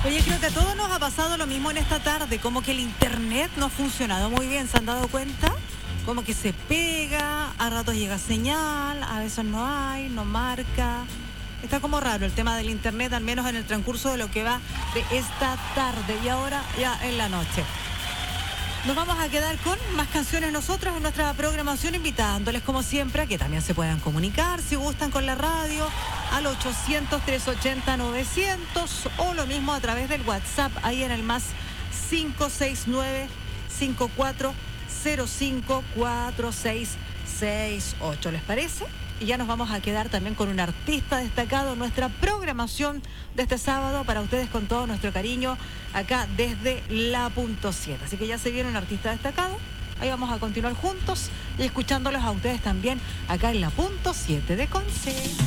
Oye, creo que a todos nos ha pasado lo mismo en esta tarde, como que el internet no ha funcionado muy bien, ¿se han dado cuenta? Como que se pega, a ratos llega señal, a veces no hay, no marca. Está como raro el tema del internet, al menos en el transcurso de lo que va de esta tarde y ahora ya en la noche. Nos vamos a quedar con más canciones nosotros en nuestra programación, invitándoles como siempre a que también se puedan comunicar si gustan con la radio al 800-380-900 o lo mismo a través del WhatsApp ahí en el más 569-5405-4668. ¿Les parece? Y ya nos vamos a quedar también con un artista destacado en nuestra programación de este sábado para ustedes con todo nuestro cariño acá desde la Punto 7. Así que ya se viene un artista destacado. Ahí vamos a continuar juntos y escuchándolos a ustedes también acá en la Punto 7 de Conce.